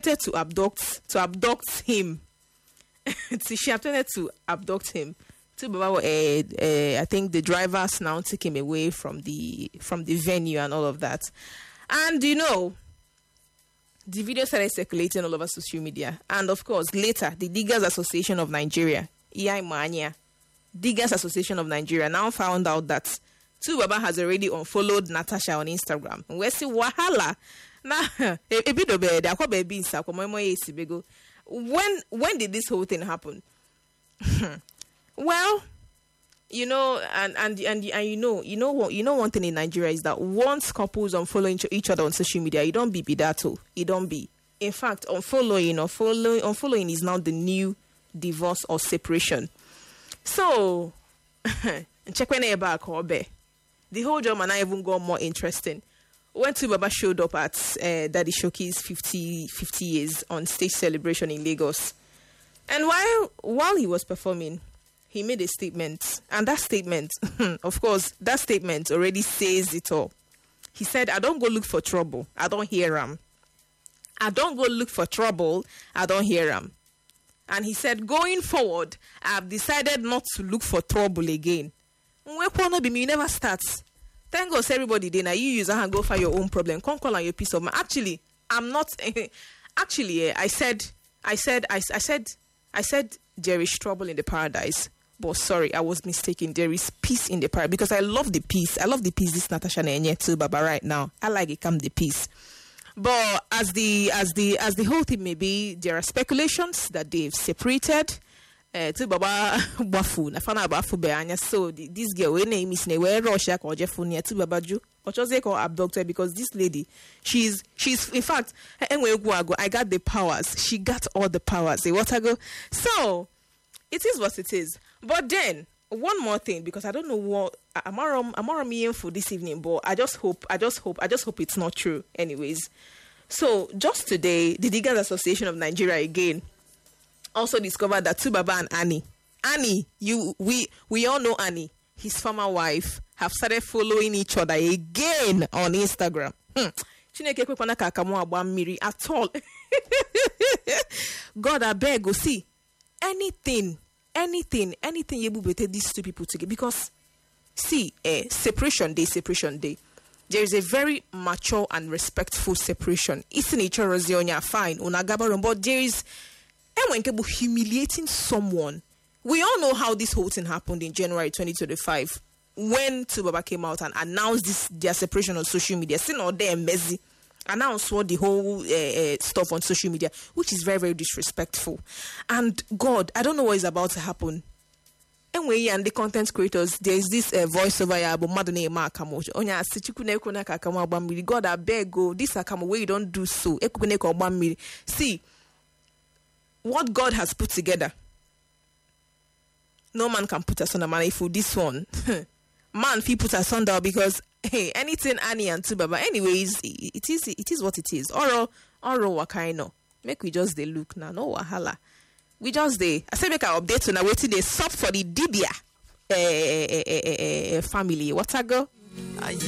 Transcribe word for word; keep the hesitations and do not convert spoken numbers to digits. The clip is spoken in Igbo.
attempted to abduct to abduct him. She attempted to abduct him. Uh, uh, I think the drivers now took him away from the from the venue and all of that. And you know, the video started circulating all over social media. And of course, later, the Diggers Association of Nigeria, E I Mania, Diggers Association of Nigeria, now found out that Tu Baba has already unfollowed Natasha on Instagram. We see wahala. Nah, when when did this whole thing happen? Well, you know, and and and and you know, you know what, you know one thing in Nigeria is that once couples unfollow each other on social media, you don't be bidato. You don't be. In fact, unfollowing or following unfollowing is now the new divorce or separation. So, check when back or be. The whole drama now even got more interesting. When Tu Baba showed up at uh, Daddy Shoki's fifty, fifty years on stage celebration in Lagos, and while while he was performing, he made a statement, and that statement, of course, that statement already says it all. He said, "I don't go look for trouble. I don't hear him. I don't go look for trouble. I don't hear him." And he said, "Going forward, I've decided not to look for trouble again." You never starts. Thank God, everybody. Then you use and go find your own problem. Come call on your peace of mind. Actually, I'm not. Actually, I said, I said, I, I said, I said, there is trouble in the paradise. But sorry, I was mistaken. There is peace in the paradise because I love the peace. I love the peace. This Natasha Nenye too, Baba. Right now, I like it. Come the peace. But as the as the as the whole thing may be, there are speculations that they've separated. Uh, to Baba Wafu, na fana Bafu Beanya. So the, this girl, her name is Newe Russia or Jeffunia to Babaju, or just they call abducted because this lady, she's she's in fact, anyway, I got the powers. She got all the powers. Say what I go. So it is what it is. But then one more thing, because I don't know what I'm I'm me for this evening, but I just hope, I just hope, I just hope it's not true. Anyways, so just today, the Diggers Association of Nigeria again also discovered that Tu Baba and Annie, Annie, you we we all know Annie, his former wife, have started following each other again on Instagram. Chineke kwekwana ka akamu agba mmiri at all. God, I beg, go see anything, anything, anything you bete these two people together, because see, eh, separation day, separation day. There is a very mature and respectful separation. It's in each other's fine, unagabaron, but there is when people humiliating someone. We all know how this whole thing happened in January twenty twenty-five when Tu Baba came out and announced this their separation on social media. Seen all there messy, announced what the whole uh, uh, stuff on social media, which is very very disrespectful. And God, I don't know what is about to happen. Anyway, and the content creators, there is this uh, voiceover here about Madonna Makamo. Onya sichukune kuna kakamo abamiri. God, I beg go. This akamo way you don't do so. Ekune ko abamiri. See. What God has put together, no man can put us on a man. If this one, man, he put us under because hey, anything Annie and Tu Baba. Anyways, it is it is what it is. Oro oro wakaino. Make we just they look now. No wahala. We just they. I say make our update on a waiting they sub for the Dibia uh, uh, uh, uh, family. What I go?